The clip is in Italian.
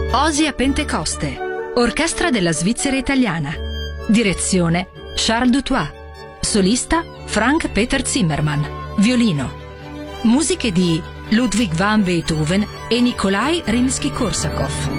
Osia Pentecoste, orchestra della Svizzera italiana. Direzione Charles Dutoit. Solista Frank Peter Zimmermann, violino. Musiche di Ludwig van Beethoven e Nikolai Rimsky-Korsakov.